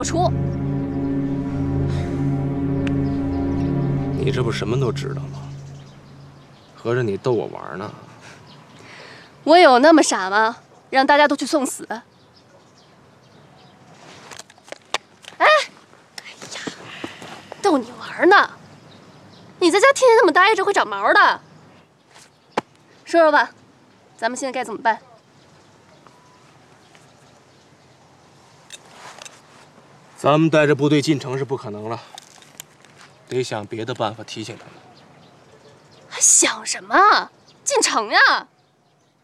出。 你这不什么都知道吗？合着你逗我玩呢？ 我有那么傻吗？让大家都去送死？哎，哎呀，逗你玩呢！你在家天天那么待着会长毛的。说说吧，咱们现在该怎么办？ 咱们带着部队进城是不可能了，得想别的办法提醒他们。 还想什么？进城呀！